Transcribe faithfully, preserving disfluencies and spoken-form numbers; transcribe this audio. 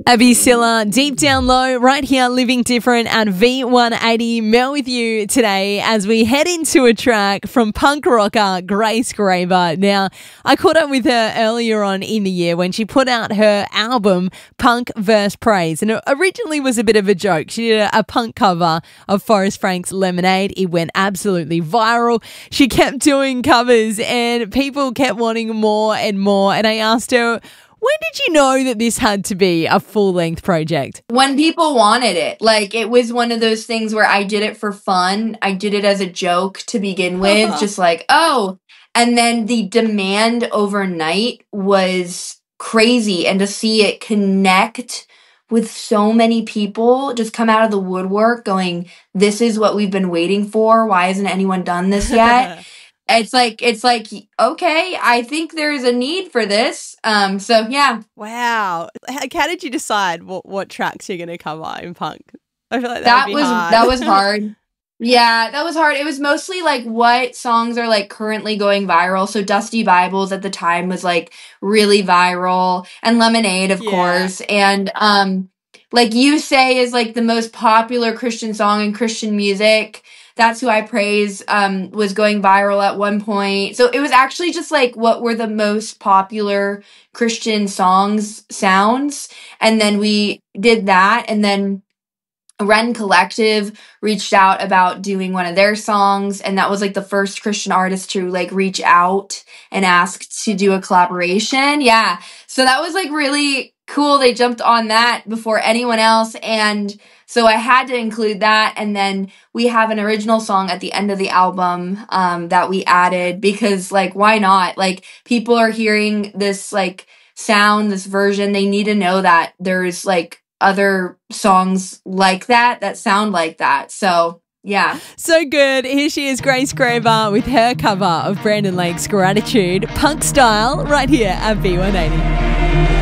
Abby Silla, Deep Down Low, right here, Living Different at V one eighty. Mel with you today as we head into a track from punk rocker Grace Graver. Now, I caught up with her earlier on in the year when she put out her album, Punk vs. Praise. And it originally was a bit of a joke. She did a, a punk cover of Forrest Frank's Lemonade. It went absolutely viral. She kept doing covers and people kept wanting more and more. And I asked her, when did you know that this had to be a full-length project? When people wanted it. Like, it was one of those things where I did it for fun. I did it as a joke to begin with. Uh-huh. Just like, oh. And then the demand overnight was crazy. And to see it connect with so many people just come out of the woodwork going, this is what we've been waiting for. Why hasn't anyone done this yet? It's like, it's like, okay, I think there's a need for this. Um, so yeah. Wow. How, how did you decide what, what tracks you're going to cover in punk? I feel like that, that would be was, hard. that was hard. Yeah, that was hard. It was mostly like what songs are like currently going viral. So Dusty Bibles at the time was like really viral, and Lemonade, of yeah. course. And, um, like You Say is like the most popular Christian song in Christian music. That's Who I Praise um, was going viral at one point. So it was actually just like what were the most popular Christian songs sounds. And then we did that. And then Ren Collective reached out about doing one of their songs. And that was like the first Christian artist to like reach out and ask to do a collaboration. Yeah. So that was like really cool. They jumped on that before anyone else. And so I had to include that. And then we have an original song at the end of the album um, that we added because, like, why not? Like, people are hearing this, like, sound, this version. They need to know that there's, like, other songs like that that sound like that. So, yeah. So good. Here she is, Grace Graver, with her cover of Brandon Lake's Gratitude, punk style, right here at V one eighty.